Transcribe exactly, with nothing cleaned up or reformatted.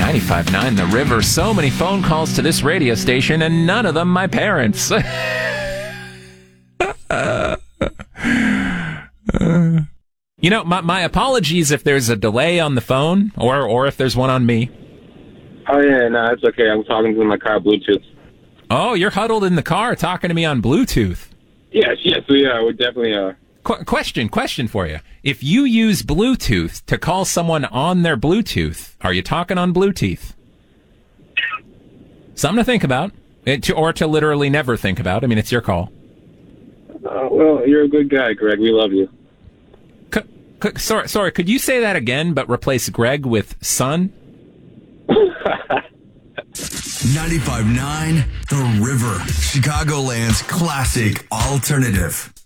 ninety-five point nine The River. So many phone calls to this radio station, and none of them my parents. uh, uh, you know, my, my apologies if there's a delay on the phone, or, or if there's one on me. Oh, yeah, no, it's okay. I'm talking to my car Bluetooth. Oh, you're huddled in the car talking to me on Bluetooth. Yes, yes, we are. We definitely are. Qu- question, question for you. If you use Bluetooth to call someone on their Bluetooth, are you talking on Bluetooth? Something to think about, it, to, or to literally never think about. I mean, it's your call. Uh, well, you're a good guy, Greg. We love you. C- c- sorry, sorry. Could you say that again, but replace Greg with son? ninety-five point nine The River, Chicagoland's classic alternative.